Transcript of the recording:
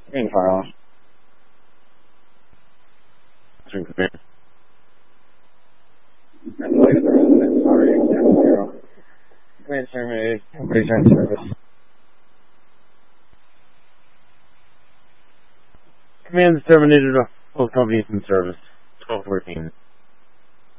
Command fire off. String command. Command terminated. Return service. Command terminated. Both companies in service. 1214.